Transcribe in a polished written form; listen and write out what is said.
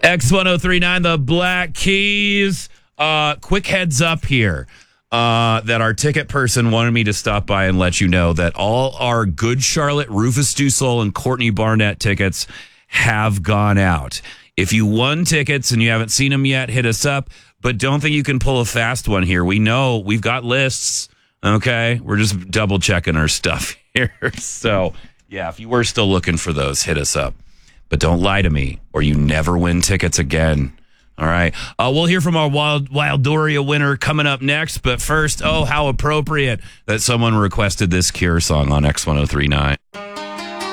X1039, the Black Keys. Quick heads up here that our ticket person wanted me to stop by and let you know that all our Good Charlotte, Rufus Du Sol, and Courtney Barnett tickets have gone out. If you won tickets and you haven't seen them yet, hit us up. But don't think you can pull a fast one here. We know we've got lists. Okay, we're just double checking our stuff here. So, yeah, if you were still looking for those, hit us up. But don't lie to me or you never win tickets again. All right. We'll hear from our Wildoria winner coming up next. But first, how appropriate that someone requested this Cure song on X1039.